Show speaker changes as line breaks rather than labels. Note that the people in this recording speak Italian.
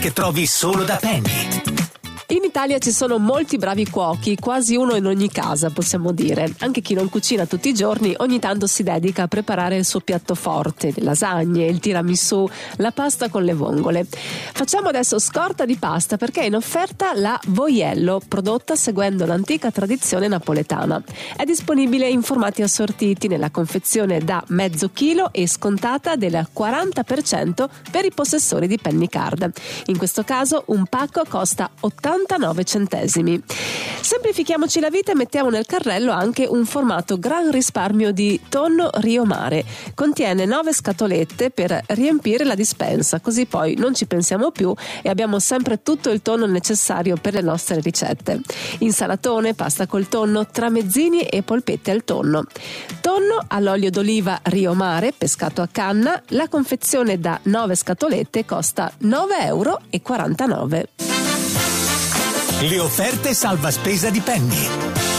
che trovi solo da Penny.
In Italia ci sono molti bravi cuochi, quasi uno in ogni casa, possiamo dire. Anche chi non cucina tutti i giorni ogni tanto si dedica a preparare il suo piatto forte, le lasagne, il tiramisù, la pasta con le vongole. Facciamo adesso scorta di pasta perché è in offerta la Voiello, prodotta seguendo l'antica tradizione napoletana. È disponibile in formati assortiti nella confezione da mezzo chilo e scontata del 40% per i possessori di Penny Card. In questo caso un pacco costa 89 centesimi. Semplifichiamoci la vita e mettiamo nel carrello anche un formato gran risparmio di tonno Rio Mare. Contiene 9 scatolette per riempire la dispensa, così poi non ci pensiamo più e abbiamo sempre tutto il tonno necessario per le nostre ricette. Insalatone, pasta col tonno, tramezzini e polpette al tonno. Tonno all'olio d'oliva Rio Mare, pescato a canna. La confezione da 9 scatolette costa 9,49 €.
Le offerte salva spesa di Penny.